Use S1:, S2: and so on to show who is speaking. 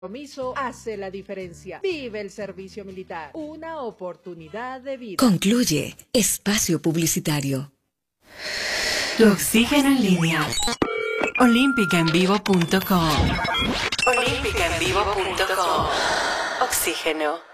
S1: compromiso hace la diferencia. Vive el servicio militar, una oportunidad de vida.
S2: Concluye Espacio Publicitario.
S3: Tu oxígeno en línea. Olímpicaenvivo.com. Olímpicaenvivo.com. Oxígeno.